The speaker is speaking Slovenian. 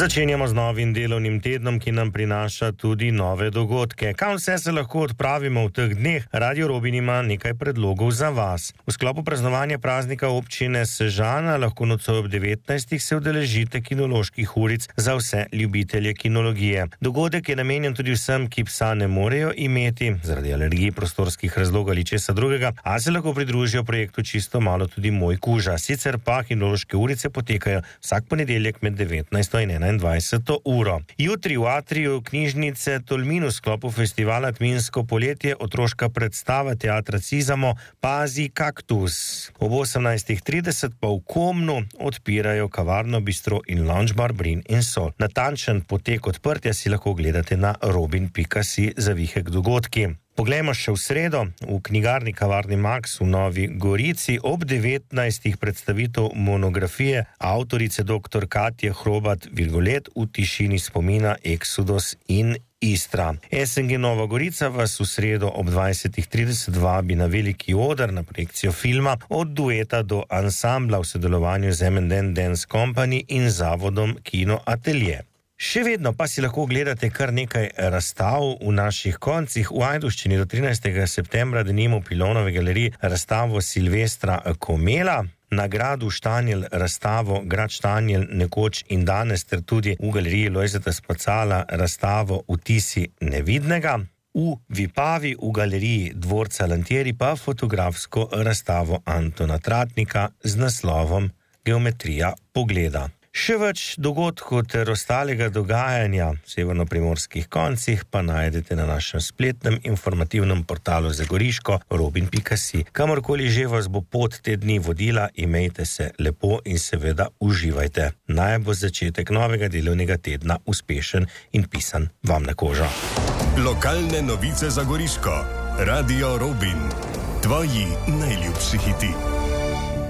Začenjamo z novim delovnim tednom, ki nam prinaša tudi nove dogodke. Kam vse se lahko odpravimo v teh dneh? Radio Robin ima nekaj predlogov za vas. V sklopu praznovanja praznika občine Sežana lahko nocoj ob 19. se udeležite kinoloških uric za vse ljubitelje kinologije. Dogodek je namenjen tudi vsem, ki psa ne morejo imeti, zaradi alergij, prostorskih razlogov ali česa drugega, a se lahko pridružijo projektu čisto malo tudi Moj kuža. Sicer pa kinološke urice potekajo vsak ponedeljek med 19. in 21. uro. Jutri v atriju knjižnice Tolmin v sklopu festivala Tminsko poletje otroška predstava teatra Cizamo Pazi kaktus. Ob 18.30 pa v Komnu odpirajo kavarno, bistro in lounge bar Brin in Sol. Natančen potek odprtja si lahko gledate na robin.si za vihek dogodki. Poglejmo še v sredo, v knjigarni kavarni Max v Novi Gorici ob 19. predstavitev monografije avtorice dr. Katje Hrobat-Virgolet v tišini spomina Exodus in Istra. SNG Nova Gorica vas v sredo ob 20.30 vabi na veliki oder na projekcijo filma od dueta do ansambla v sodelovanju z M&M Dance Company in zavodom Kino Atelje. Še vedno pa si lahko gledate kar nekaj razstav v naših koncih. V Ajdovščini do 13. septembra denimo v Pilonovi galeriji razstavo Silvestra Komela, na gradu Štanjel razstavo Grad Štanjel nekoč in danes ter tudi v galeriji Lojzeta Spacala razstavo Vtisi nevidnega. V Vipavi v galeriji Dvorca Lantieri pa fotografsko razstavo Antona Tratnika z naslovom Geometrija pogleda. Še več dogodkov ter ostalega dogajanja v severnoprimorskih koncih pa najdete na našem spletnem informativnem portalu za Goriško robin.si. Kamorkoli že vas bo pot te dni vodila, imejte se lepo in seveda uživajte. Naj bo začetek novega delovnega tedna uspešen in pisan vam na kožo. Lokalne novice za Goriško. Radio Robin. Tvoji najljubši hiti.